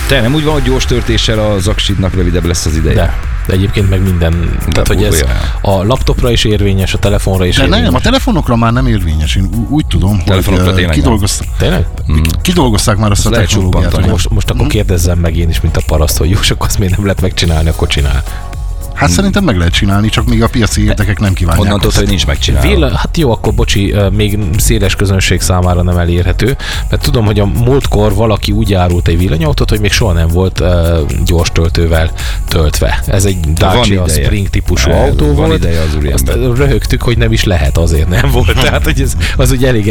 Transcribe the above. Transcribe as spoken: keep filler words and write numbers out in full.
Te nem úgy van, hogy gyors töltéssel az aksidnak rövidebb lesz az ideje? De, de egyébként meg minden, de tehát hogy ez a laptopra is érvényes, a telefonra is de érvényes. nem, a telefonokra már nem érvényes. Én úgy tudom, telefonokra hogy kidolgozták, tényleg? Mm. kidolgozták már azt a technológiát. Most, most akkor kérdezzem meg én is, mint a paraszt, hogy jó, csak azt miért nem lehet megcsinálni, akkor csinál. Hát szerintem meg lehet csinálni, csak még a piaci érdekek nem kívánják. Onnantól, hogy nincs megcsinálva. Véle, hát jó, akkor bocsi, még széles közönség számára nem elérhető, mert tudom, hogy a múltkor valaki úgy árult egy villanyautót, hogy még soha nem volt uh, gyors töltővel töltve. Ez egy Dacia Spring típusú el, autó van volt. Ideje az azt röhögtük, hogy nem is lehet, azért nem volt. Tehát, hogy ez, az ugye elég